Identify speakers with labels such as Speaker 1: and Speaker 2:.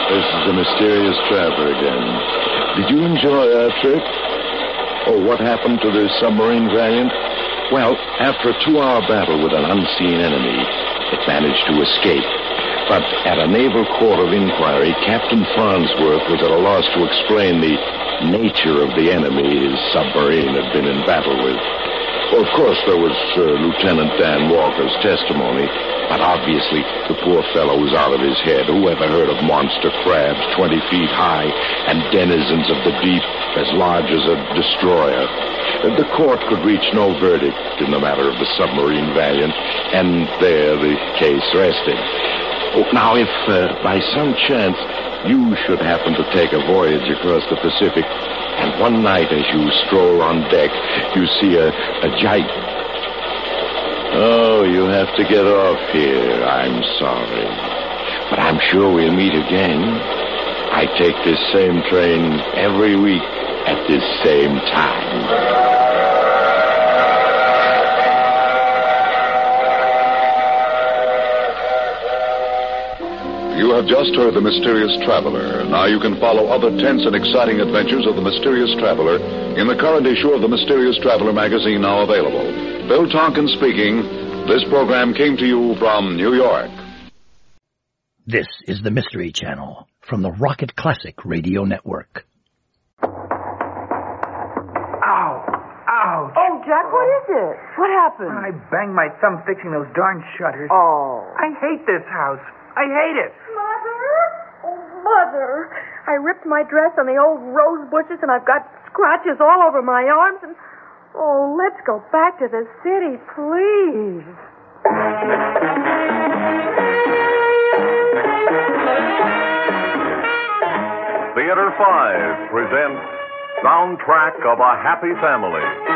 Speaker 1: This is the Mysterious Traveler again. Did you enjoy our trip? Oh, what happened to the submarine Valiant? Well, after a 2-hour battle with an unseen enemy, it managed to escape. But at a naval court of inquiry, Captain Farnsworth was at a loss to explain the nature of the enemy his submarine had been in battle with. Well, of course, there was Lieutenant Dan Walker's testimony, but obviously the poor fellow was out of his head. Who ever heard of monster crabs 20 feet high and denizens of the deep as large as a destroyer? The court could reach no verdict in the matter of the submarine Valiant, and there the case rested. Now, if by some chance you should happen to take a voyage across the Pacific, and one night as you stroll on deck, you see a giant... Oh, you have to get off here. I'm sorry. But I'm sure we'll meet again. I take this same train every week at this same time.
Speaker 2: You have just heard The Mysterious Traveler. Now you can follow other tense and exciting adventures of The Mysterious Traveler in the current issue of The Mysterious Traveler magazine, now available. Bill Tonkin speaking. This program came to you from New York.
Speaker 3: This is the Mystery Channel from the Rocket Classic Radio Network.
Speaker 4: Ouch.
Speaker 5: Oh, Jack, what is it? What happened?
Speaker 4: I banged my thumb fixing those darn shutters.
Speaker 5: Oh.
Speaker 4: I hate this house. I hate it.
Speaker 5: Mother? Oh, Mother. I ripped my dress on the old rose bushes, and I've got scratches all over my arms, and... Oh, let's go back to the city, please.
Speaker 6: Theater 5 presents Soundtrack of a Happy Family.